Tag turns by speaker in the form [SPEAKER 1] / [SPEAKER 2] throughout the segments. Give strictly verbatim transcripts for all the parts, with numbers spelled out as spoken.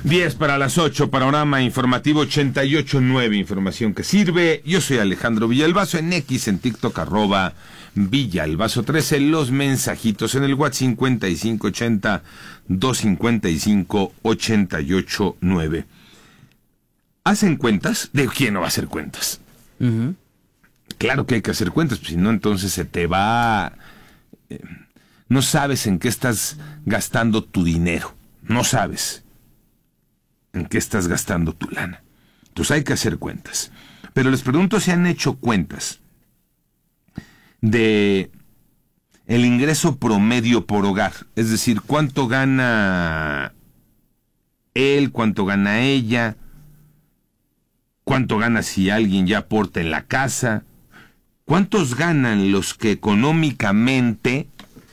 [SPEAKER 1] diez para las ocho, panorama informativo ochenta y ocho punto nueve, información que sirve. Yo soy Alejandro Villalbazo, en X, en TikTok, arroba Villalbazo trece, los mensajitos en el WhatsApp cincuenta y cinco ochenta, doscientos cincuenta y cinco, ochenta y ocho nueve. ¿Hacen cuentas? ¿De quién no va a hacer cuentas? Uh-huh. Claro que hay que hacer cuentas, pues, si no, entonces se te va... Eh, no sabes en qué estás gastando tu dinero, no sabes en qué estás gastando tu lana. Entonces hay que hacer cuentas. Pero les pregunto si han hecho cuentas de el ingreso promedio por hogar, es decir, cuánto gana él, cuánto gana ella, cuánto gana si alguien ya aporta en la casa, cuántos ganan los que económicamente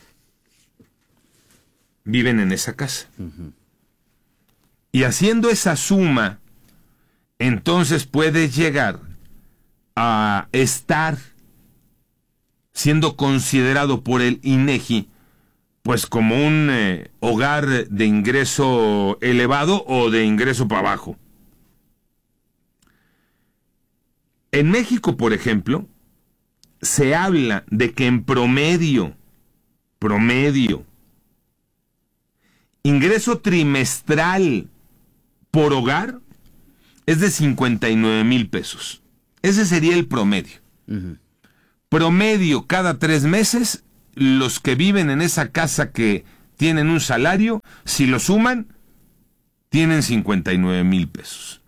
[SPEAKER 1] viven en esa casa. Uh-huh. Y haciendo esa suma, entonces puedes llegar a estar siendo considerado por el INEGI pues como un eh, hogar de ingreso elevado o de ingreso para abajo. En México, por ejemplo, se habla de que en promedio, promedio, ingreso trimestral por hogar es de cincuenta y nueve mil pesos. Ese sería el promedio. Uh-huh. Promedio cada tres meses, los que viven en esa casa que tienen un salario, si lo suman, tienen cincuenta y nueve mil pesos.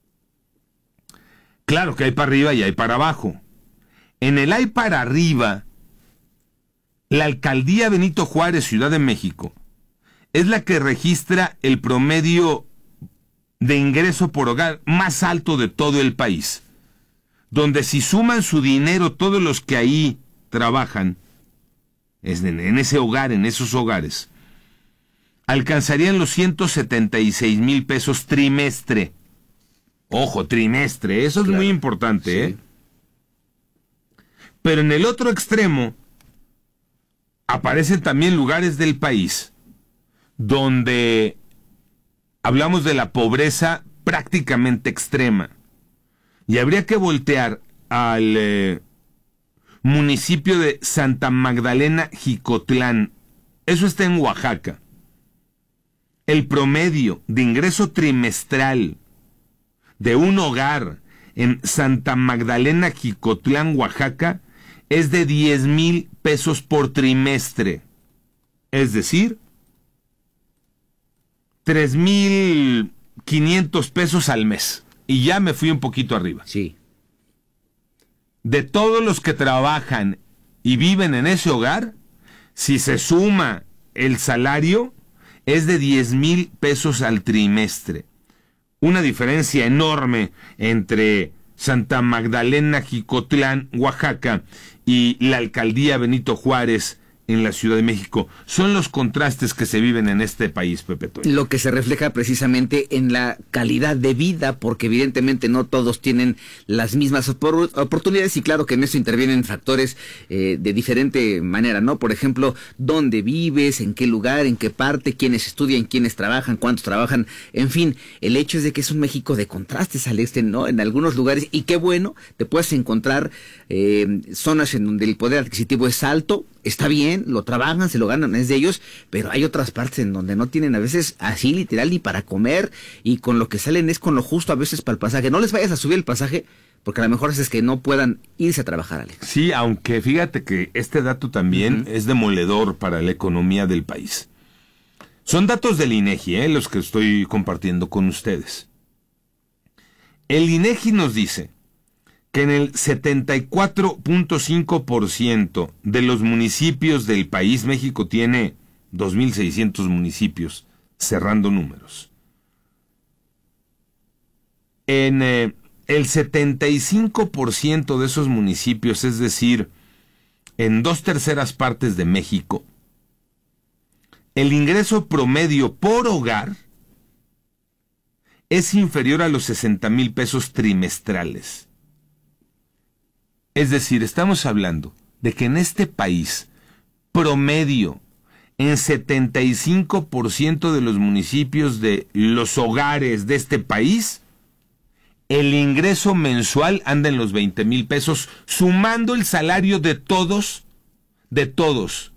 [SPEAKER 1] Claro que hay para arriba y hay para abajo. En el hay para arriba, la alcaldía Benito Juárez, Ciudad de México, es la que registra el promedio de ingreso por hogar más alto de todo el país, donde si suman su dinero todos los que ahí trabajan, en ese hogar, en esos hogares, alcanzarían los ciento setenta y seis mil pesos trimestre. Ojo, trimestre, eso es claro, muy importante, sí. ¿eh? Pero en el otro extremo aparecen también lugares del país donde hablamos de la pobreza prácticamente extrema. Y habría que voltear al eh, municipio de Santa Magdalena, Jicotlán. Eso está en Oaxaca. El promedio de ingreso trimestral de un hogar en Santa Magdalena, Jicotlán, Oaxaca, es de diez mil pesos por trimestre. Es decir, tres mil quinientos pesos al mes. Y ya me fui un poquito arriba.
[SPEAKER 2] Sí.
[SPEAKER 1] De todos los que trabajan y viven en ese hogar, si se suma el salario, es de diez mil pesos al trimestre. Una diferencia enorme entre Santa Magdalena, Jicotlán, Oaxaca, y la alcaldía Benito Juárez en la Ciudad de México. Son los contrastes que se viven en este país, Pepe Toño.
[SPEAKER 2] Lo que se refleja precisamente en la calidad de vida, porque evidentemente no todos tienen las mismas opor- oportunidades y claro que en eso intervienen factores eh, de diferente manera, ¿no? Por ejemplo, dónde vives, en qué lugar, en qué parte, quiénes estudian, quiénes trabajan, cuántos trabajan, en fin, el hecho es de que es un México de contrastes al este, ¿no? En algunos lugares, y qué bueno, te puedes encontrar eh, zonas en donde el poder adquisitivo es alto, está bien, lo trabajan, se lo ganan, es de ellos, pero hay otras partes en donde no tienen a veces así literal ni para comer y con lo que salen es con lo justo a veces para el pasaje. No les vayas a subir el pasaje porque a lo mejor es que no puedan irse a trabajar, Alex.
[SPEAKER 1] Sí, aunque fíjate que este dato también uh-huh. es demoledor para la economía del país. Son datos del INEGI, ¿eh? los que estoy compartiendo con ustedes. El INEGI nos dice que en el setenta y cuatro punto cinco por ciento de los municipios del país, México tiene dos mil seiscientos municipios, cerrando números. En eh, el setenta y cinco por ciento de esos municipios, es decir, en dos terceras partes de México, el ingreso promedio por hogar es inferior a los sesenta mil pesos trimestrales. Es decir, estamos hablando de que en este país, promedio, en setenta y cinco por ciento de los municipios de los hogares de este país, el ingreso mensual anda en los veinte mil pesos, sumando el salario de todos, de todos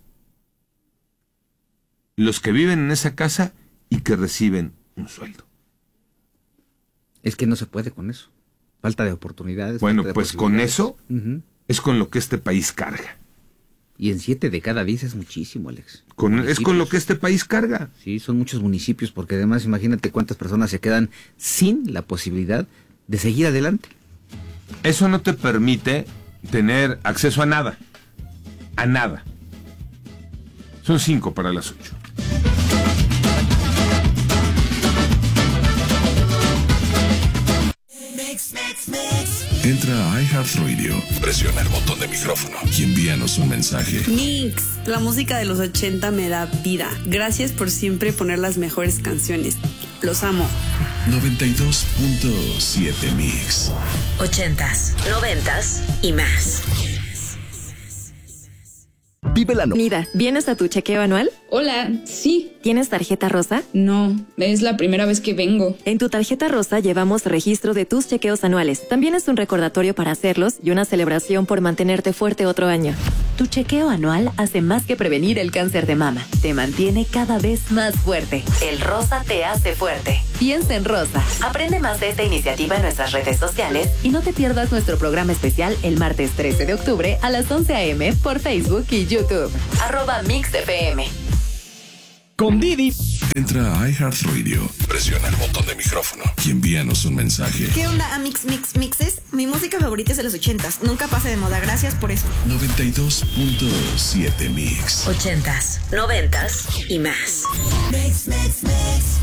[SPEAKER 1] los que viven en esa casa y que reciben un sueldo.
[SPEAKER 2] Es que no se puede con eso. Falta de oportunidades.
[SPEAKER 1] Bueno,
[SPEAKER 2] de
[SPEAKER 1] pues con eso
[SPEAKER 2] uh-huh.
[SPEAKER 1] es con lo que este país carga.
[SPEAKER 2] Y en siete de cada diez es muchísimo, Alex.
[SPEAKER 1] Con, es con lo que este país carga.
[SPEAKER 2] Sí, son muchos municipios, porque además imagínate cuántas personas se quedan sin la posibilidad de seguir adelante.
[SPEAKER 1] Eso no te permite tener acceso a nada. A nada. Son cinco para las ocho.
[SPEAKER 3] Entra a iHeartRadio, presiona el botón de micrófono y envíanos un mensaje.
[SPEAKER 4] Mix, la música de los ochenta me da vida. Gracias por siempre poner las mejores canciones. Los amo.
[SPEAKER 3] noventa y dos punto siete Mix.
[SPEAKER 5] Ochentas, noventas y más.
[SPEAKER 6] Vive la no-
[SPEAKER 7] Mira, ¿vienes a tu chequeo anual?
[SPEAKER 8] Hola, sí.
[SPEAKER 7] ¿Tienes tarjeta rosa?
[SPEAKER 8] No, es la primera vez que vengo.
[SPEAKER 7] En tu tarjeta rosa llevamos registro de tus chequeos anuales. También es un recordatorio para hacerlos y una celebración por mantenerte fuerte otro año.
[SPEAKER 9] Tu chequeo anual hace más que prevenir el cáncer de mama. Te mantiene cada vez más fuerte. El rosa te hace fuerte. Piensa en rosa. Aprende más de esta iniciativa en nuestras redes sociales y no te pierdas nuestro programa especial el martes trece de octubre a las once a eme por Facebook y YouTube. Arroba Mix F M.
[SPEAKER 6] Con Didi.
[SPEAKER 3] Entra a iHeartRadio, presiona el botón de micrófono y envíanos un mensaje.
[SPEAKER 10] ¿Qué onda, Mix Mix Mixes? Mi música favorita es de los ochentas. Nunca pasa de moda. Gracias por eso.
[SPEAKER 3] noventa y dos punto siete Mix.
[SPEAKER 5] Ochentas, noventas y más.
[SPEAKER 10] Mix, mix, mix.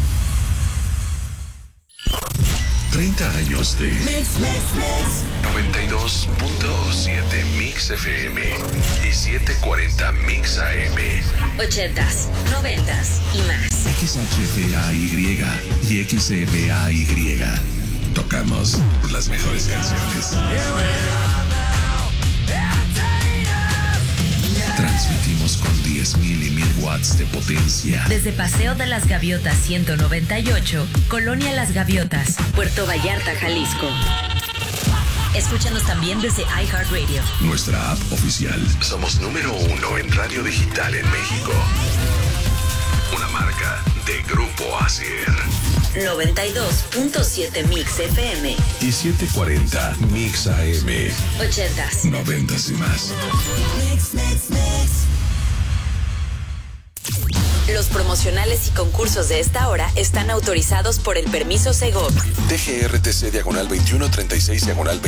[SPEAKER 3] treinta años de
[SPEAKER 10] Mix, mix, mix.
[SPEAKER 3] noventa y dos punto siete Mix F M y setecientos cuarenta Mix A M.
[SPEAKER 5] Ochentas, noventas y más.
[SPEAKER 3] X H F A Y y X F A Y. Tocamos las mejores canciones. Transmitimos con diez mil y mil watts de potencia.
[SPEAKER 5] Desde Paseo de las Gaviotas ciento noventa y ocho, Colonia Las Gaviotas, Puerto Vallarta, Jalisco. Escúchanos también desde iHeartRadio.
[SPEAKER 3] Nuestra app oficial. Somos número uno en radio digital en México. Una marca de Grupo Asier.
[SPEAKER 5] noventa y dos punto siete Mix F M
[SPEAKER 3] Y setecientos cuarenta Mix A M.
[SPEAKER 5] Ochentas,
[SPEAKER 3] Noventas y más.
[SPEAKER 10] Mix, mix, mix.
[SPEAKER 5] Los promocionales y concursos de esta hora están autorizados por el permiso Segov.
[SPEAKER 3] D G R T C diagonal veintiuno treinta y seis diagonal